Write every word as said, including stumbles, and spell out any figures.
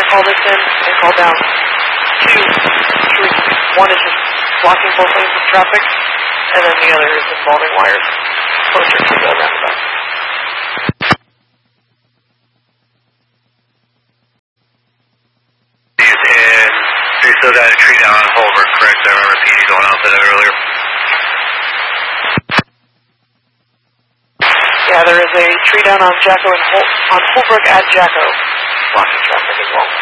call this in and call down two trees. One is just blocking both lanes of traffic, and then the other is involving wires closer to the roundabout. And they still got a tree down on Holbrook, correct? I remember P D going out to that earlier. Yeah, there is a tree down on Jacko and Hol- on Holbrook at Jacko, blocking traffic as well.